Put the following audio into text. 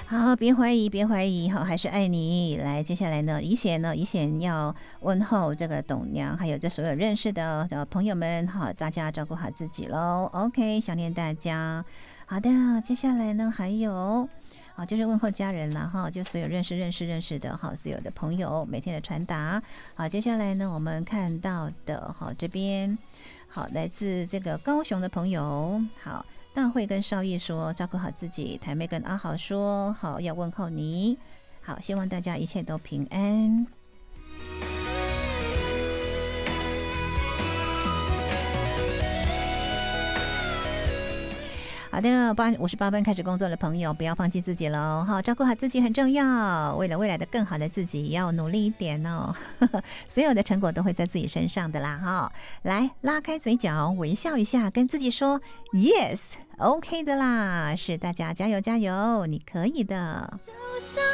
好，别怀疑，别怀疑，好，还是爱你。来，接下来呢，怡贤要问候这个董娘，还有这所有认识的朋友们，好，大家照顾好自己喽。OK， 想念大家。好的，接下来呢，还有。好，就是问候家人了哈，就所有认识的哈，所有的朋友每天的传达。好，接下来呢，我们看到的哈这边，好，来自这个高雄的朋友，好，大慧跟少义说照顾好自己，台妹跟阿豪说好要问候你，好，希望大家一切都平安。好的，58分开始工作的朋友，不要放弃自己喽！哈，照顾好自己很重要，为了未来的更好的自己，要努力一点哦。所有的成果都会在自己身上的啦！哈，来拉开嘴角，微笑一下，跟自己说 yes，OK 的啦！是大家加油加油，你可以的。就像